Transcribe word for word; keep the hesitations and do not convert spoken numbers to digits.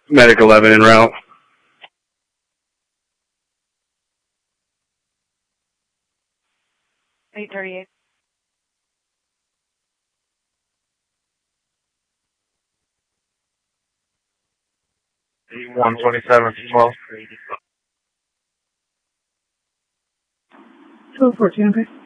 Medic eleven en route. eight thirty-eight. one twenty-seven, twelve. twelve fourteen, okay.